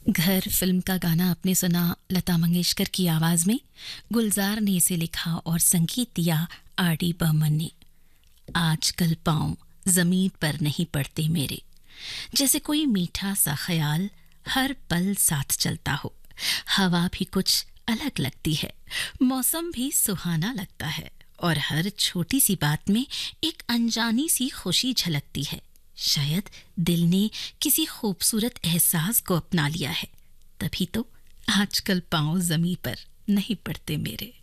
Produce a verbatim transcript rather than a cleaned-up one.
घर फिल्म का गाना आपने सुना लता मंगेशकर की आवाज में। गुलजार ने इसे लिखा और संगीत दिया आर डी बर्मन ने। आजकल पाँव जमीन पर नहीं पड़ते मेरे, जैसे कोई मीठा सा ख्याल हर पल साथ चलता हो। हवा भी कुछ अलग लगती है, मौसम भी सुहाना लगता है, और हर छोटी सी बात में एक अनजानी सी खुशी झलकती है। शायद दिल ने किसी खूबसूरत एहसास को अपना लिया है, तभी तो आजकल पाँव जमीन पर नहीं पड़ते मेरे।